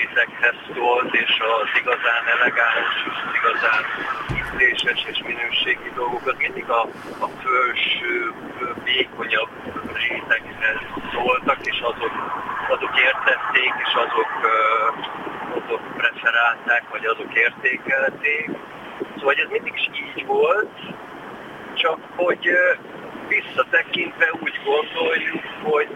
ízekhez szólt, és az igazán elegáns, és az igazán ízléses és minőségi dolgok, az mindig a felső, vékonyabb réteghez szóltak, és azok értették, és azok preferálták, vagy azok értékelték. Szóval ez mindig is így volt, csak hogy visszatekintve úgy gondoljuk, hogy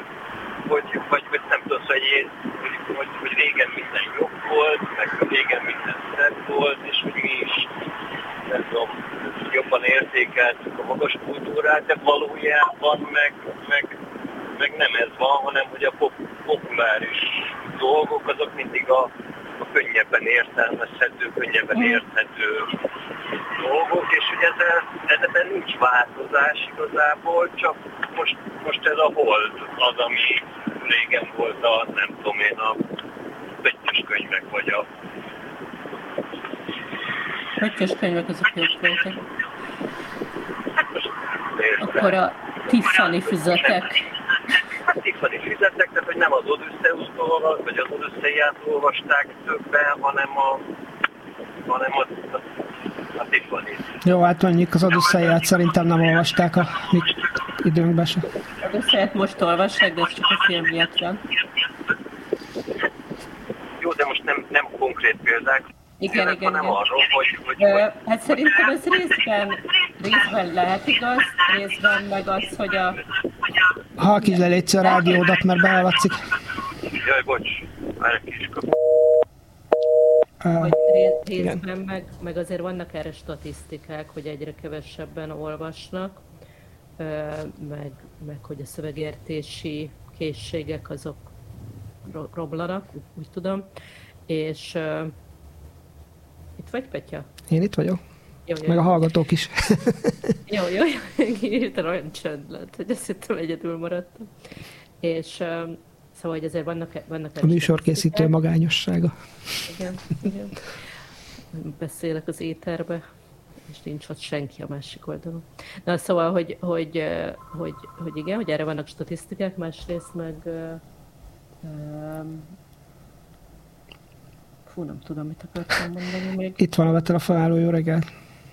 nem tudom, hogy régen minden jobb volt, meg régen minden szebb volt, és hogy mi is, nem tudom, jobban értékeltük a magas kultúrát, de valójában meg nem ez van, hanem hogy a populáris dolgok azok mindig a könnyebben értelmezhető, könnyebben érthető dolgok, és hogy ezzel nincs változás igazából, csak most ez a hold az, ami régen volt a, nem tudom én, a pöttyös könyvek, vagy a... Pöttyös könyvek azok jók voltak. Akkor a Tiffany füzetek. Hát Tiffany füzetek, tehát hogy nem az Odysseus-tól, vagy az Odysseiát olvasták többen, hanem a Tiffany. Jó, hát mondjuk az Odysseiát szerintem nem olvasták a mi időnkben se. Az Odysseiát most olvassák, de ez csak a film miatt van. Jó, de most nem konkrét példák. Igen. Hanem arról, hogy... Hát szerintem ez részben lehet igaz, részben meg az, hogy a... Halkítsd le légy a rádiódat, mert behallatszik. Jaj, bocs, már egy kis kap. Hogy részben meg azért vannak erre statisztikák, hogy egyre kevesebben olvasnak, meg hogy a szövegértési készségek azok romlanak, úgy tudom, és... Itt vagy, Petya? Én itt vagyok. Jó. Meg a hallgatók is. Jó. Hirtelen olyan csönd lett, hogy azt hittem egyedül maradtam. És szóval, hogy azért vannak a műsorkészítő magányossága. Igen. Beszélek az éterbe, és nincs ott senki a másik oldalon. Na, szóval, hogy igen, hogy erre vannak statisztikák, másrészt meg nem tudom, mit akartam mondani még. Itt van a betelefonáló, jó reggelt.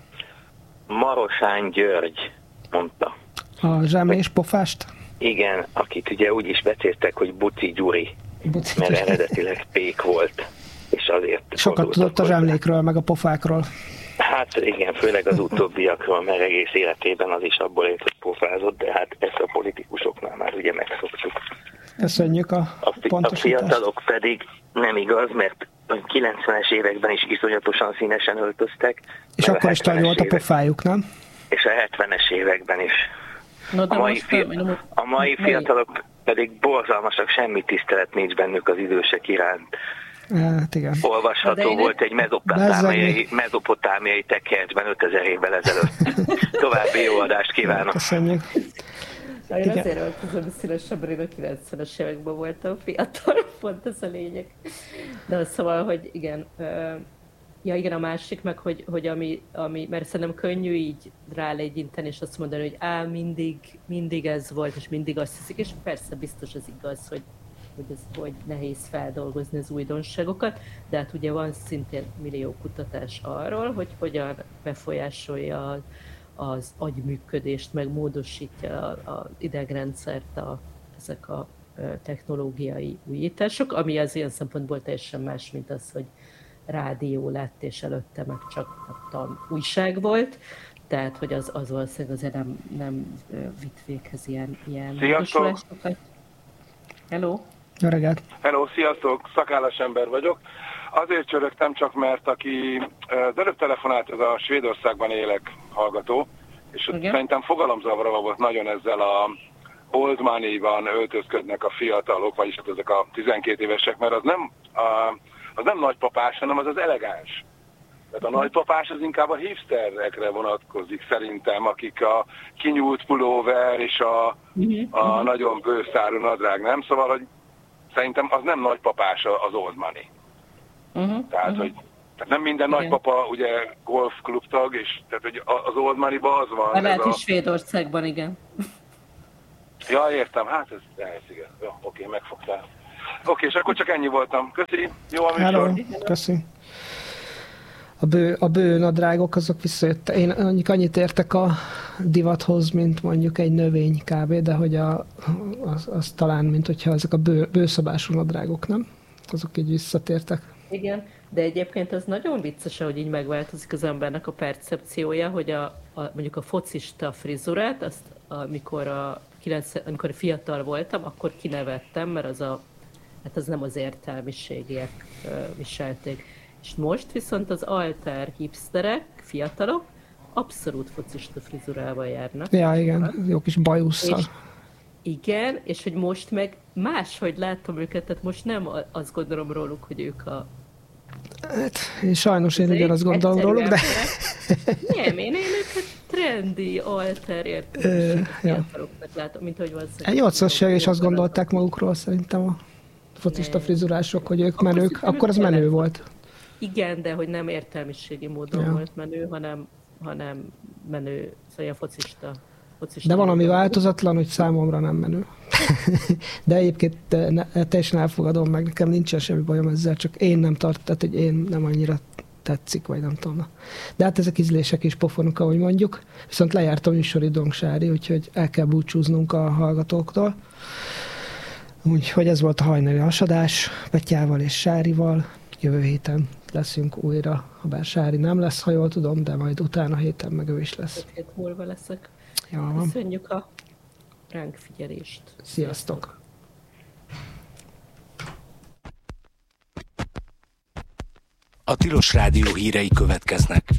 Marosány György mondta. A zsemlés pofást? Igen, akit ugye úgy is becéltek, hogy Buci Gyuri, mert eredetileg pék volt, és azért... Sokat tudott a zsemlékről, meg a pofákról. Hát igen, főleg az utóbbiakról, mert egész életében az is abból élt, hogy pofázott, de hát ezt a politikusoknál már ugye megszoktuk. Köszönjük a pontosítást. A fiatalok pedig nem igaz, mert a 90-es években is iszonyatosan színesen öltöztek. És akkor is talán volt a pofájuk, nem? És a 70-es években is. No, a mai fiatalok pedig borzalmasak, semmi tisztelet nincs bennük az idősek iránt. Hát igen. Olvasható volt egy mezopotámiai tekercsben 5000 évvel ezelőtt. További jó adást kívánok! Köszönjük! Én azért öltözöm színesebben, én a 90-es években voltam fiatal, pont ez a lényeg. De szóval, hogy igen, igen, a másik meg, hogy ami, mert szerintem könnyű így rálegyinteni, és azt mondani, hogy mindig ez volt, és mindig azt hiszik, és persze biztos az igaz, hogy nehéz feldolgozni az újdonságokat, de hát ugye van szintén millió kutatás arról, hogy hogyan befolyásolja az agyműködést, meg módosítja az idegrendszert ezek a technológiai újítások, ami az ilyen szempontból teljesen más, mint az, hogy rádió lett, és előtte meg csak újság volt. Tehát, hogy az valószínűleg azért nem vitt véghez ilyen módosulásokat. Hello! Jó reggelt! Hello, sziasztok! Szakállas ember vagyok. Azért csörögtem csak, mert aki az előbb telefonált, ez a Svédországban élek hallgató, és ott szerintem fogalomzavarva volt nagyon ezzel a old money-ban öltözködnek a fiatalok, vagyis hát ezek a 12 évesek, mert az nem nagypapás, hanem az elegáns. Tehát a nagypapás az inkább a hipsterekre vonatkozik szerintem, akik a kinyúlt pulóver és a nagyon bőszárú nadrág, nem? Szóval, hogy szerintem az nem nagypapás az old money. Tehát, hogy nem minden nagypapa ugye golfklub tag, és tehát, hogy az old money-ban az van. Lehet is Svédországban, igen. Ja, értem, hát ez igen. Jó, oké, megfogtál. Oké, és akkor csak ennyi voltam. Köszi, jó a műsor. Hello, köszi. A bőnadrágok azok visszajöttek. Én annyit értek a divathoz, mint mondjuk egy növény kb., de hogy az talán, mint hogyha ezek a bőszabású nadrágok, nem? Azok így visszatértek. Igen, de egyébként ez nagyon vicces, hogy így megváltozik az embernek a percepciója, hogy mondjuk a focista frizurát, azt amikor fiatal voltam, akkor kinevettem, mert az nem az értelmiségiek viselték. És most viszont az alter hipsterek, fiatalok, abszolút focista frizurával járnak. Ja, igen, jó kis bajusszal. Igen, és hogy most meg máshogy látom őket, tehát most nem azt gondolom róluk, hogy ők Hát, sajnos én ugyanazt gondolom róluk, de... Nem, én őket trendi, alter fiataloknak látom, mint hogy valószínűleg... 80-as is azt gondolták magukról szerintem a focista frizurások, hogy ők menők, akkor az menő volt. Igen, de hogy nem értelmiségi módon volt menő, hanem menő, szóval a focista. De valami változatlan, hogy számomra nem menő. De egyébként teljesen elfogadom meg, nekem nincsen semmi bajom ezzel, csak én nem tehát hogy én nem annyira tetszik, vagy nem tudom. De hát ezek ízlések és pofonok, ahogy mondjuk. Viszont lejárt a műsoridőnk, Sári, úgyhogy el kell búcsúznunk a hallgatóktól. Úgyhogy ez volt a hajnali hasadás Petyával és Sárival. Jövő héten leszünk újra, habár Sári nem lesz, ha jól tudom, de majd utána héten meg ő is lesz. 5 hét múlva leszek. Jól van. Köszönjük a ránk figyelést. Sziasztok! A Tilos Rádió hírei következnek.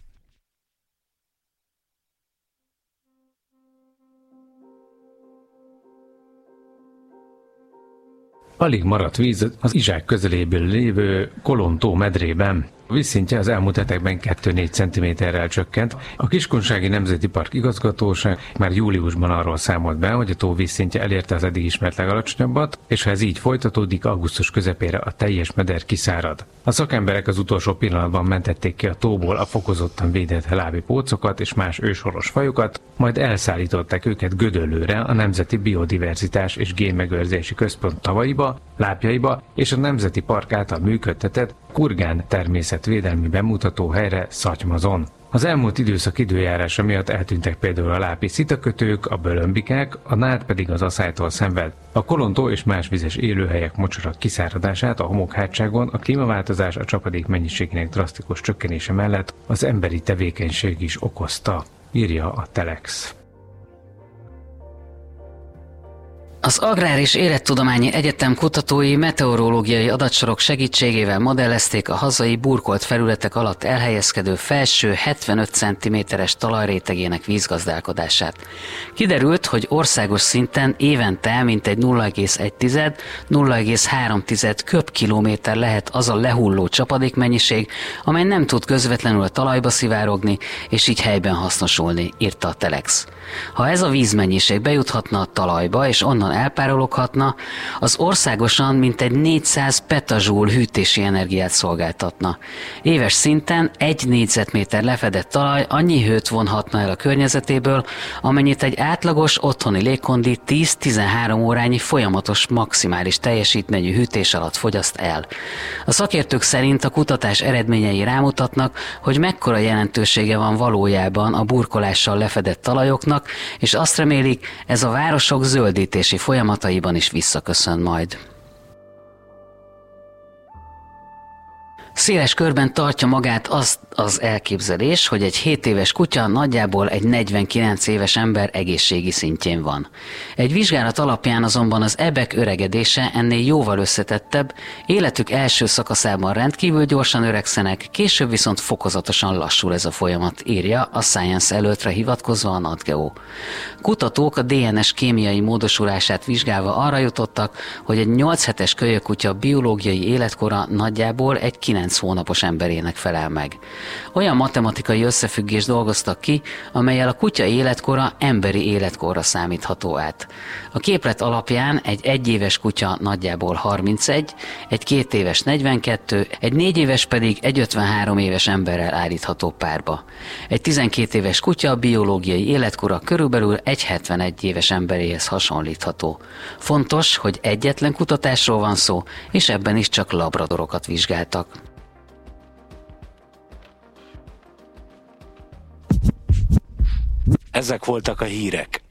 Alig maradt víz az Izsák közeléből lévő Kolon-tó medrében. A vízszintje az elmúlt hetekben 2-4 cm-rel csökkent. A Kiskunsági Nemzeti Park igazgatóság már júliusban arról számolt be, hogy a tó vízszintje elérte az eddig ismert legalacsonyabbat, és ha ez így folytatódik, augusztus közepére a teljes meder kiszárad. A szakemberek az utolsó pillanatban mentették ki a tóból a fokozottan védett lábi pócokat és más őshonos fajokat, majd elszállították őket Gödöllőre, a Nemzeti Biodiverzitás és Génmegőrzési Központ tavaiba, lápjaiba és a Nemzeti Park által működtetett Kurgán természetvédelmi bemutató helyre Szatymazon. Az elmúlt időszak időjárása miatt eltűntek például a lápi szitakötők, a bölömbikák, a nád pedig az aszálytól szenved. A Kolon-tó és más vizes élőhelyek mocsarak kiszáradását a homokhátságon a klímaváltozás a csapadék mennyiségének drasztikus csökkenése mellett az emberi tevékenység is okozta, írja a Telex. Az Agrár és Élettudományi Egyetem kutatói meteorológiai adatsorok segítségével modellezték a hazai burkolt felületek alatt elhelyezkedő felső 75 cm-es talajrétegének vízgazdálkodását. Kiderült, hogy országos szinten évente mintegy 0,1-0,3 köbkilométer lehet az a lehulló csapadékmennyiség, amely nem tud közvetlenül a talajba szivárogni, és így helyben hasznosulni, írta a Telex. Ha ez a vízmennyiség bejuthatna a talajba, és onnan elpárologhatna, az országosan mintegy 400 petazsúl hűtési energiát szolgáltatna. Éves szinten 1 négyzetméter lefedett talaj annyi hőt vonhatna el a környezetéből, amennyit egy átlagos otthoni légkondi 10-13 órányi folyamatos maximális teljesítményű hűtés alatt fogyaszt el. A szakértők szerint a kutatás eredményei rámutatnak, hogy mekkora jelentősége van valójában a burkolással lefedett talajoknak, és azt remélik, ez a városok zöldítési folyamataiban is visszaköszön majd. Széles körben tartja magát az elképzelés, hogy egy 7 éves kutya nagyjából egy 49 éves ember egészségi szintjén van. Egy vizsgálat alapján azonban az ebek öregedése ennél jóval összetettebb, életük első szakaszában rendkívül gyorsan öregszenek, később viszont fokozatosan lassul ez a folyamat, írja a Science Alertre hivatkozva a NatGeo. Kutatók a DNS kémiai módosulását vizsgálva arra jutottak, hogy egy 8 hetes kölyökkutya biológiai életkora nagyjából egy 9 9 hónapos emberének felel meg. Olyan matematikai összefüggést dolgoztak ki, amellyel a kutya életkora emberi életkorra számítható át. A képlet alapján egy 1 éves kutya nagyjából 31, egy 2 éves 42, egy 4 éves pedig egy 53 éves emberrel állítható párba. Egy 12 éves kutya biológiai életkora körülbelül egy 71 éves emberéhez hasonlítható. Fontos, hogy egyetlen kutatásról van szó, és ebben is csak labradorokat vizsgáltak. Ezek voltak a hírek.